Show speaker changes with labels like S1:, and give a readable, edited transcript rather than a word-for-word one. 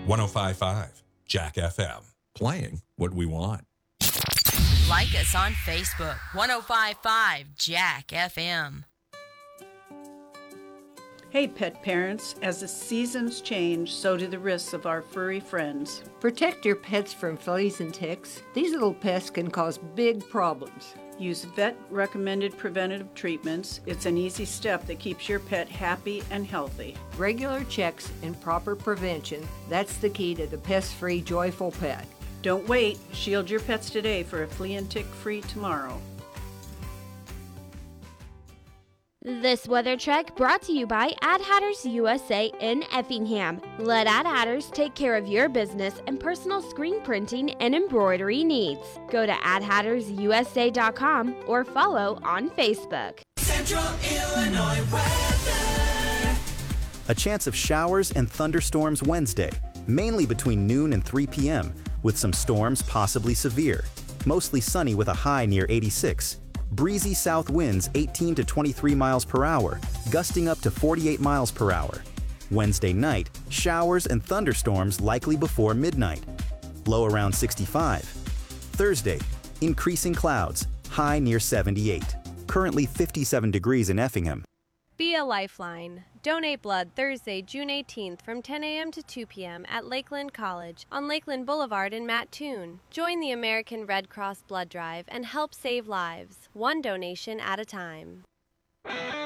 S1: 105.5 Jack FM. Playing what we want.
S2: Like us on Facebook, 105.5 Jack FM.
S3: Hey pet parents, as the seasons change, so do the risks of our furry friends.
S4: Protect your pets from fleas and ticks. These little pests can cause big problems.
S3: Use vet-recommended preventative treatments. It's an easy step that keeps your pet happy and healthy.
S4: Regular checks and proper prevention, that's the key to the pest-free, joyful pet.
S3: Don't wait. Shield your pets today for a flea and tick-free tomorrow.
S5: This weather check brought to you by Ad Hatters USA in Effingham. Let Ad Hatters take care of your business and personal screen printing and embroidery needs. Go to adhattersusa.com or follow on Facebook.
S6: Central Illinois weather.
S7: A chance of showers and thunderstorms Wednesday, mainly between noon and 3 p.m., with some storms possibly severe. Mostly sunny with a high near 86. Breezy south winds 18 to 23 miles per hour, gusting up to 48 miles per hour. Wednesday night, showers and thunderstorms likely before midnight. Low around 65. Thursday, increasing clouds, high near 78. Currently 57 degrees in Effingham.
S8: Be a Lifeline. Donate blood Thursday, June 18th from 10 a.m. to 2 p.m. at Lakeland College on Lakeland Boulevard in Mattoon. Join the American Red Cross Blood Drive and help save lives, one donation at a time.